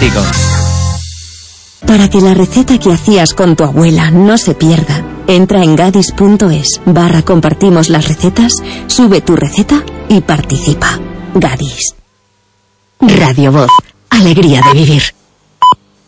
auténtico. Para que la receta que hacías con tu abuela no se pierda, entra en gadis.es/compartimos las recetas, sube tu receta y participa. Gadis. Radio Voz. Alegría de vivir.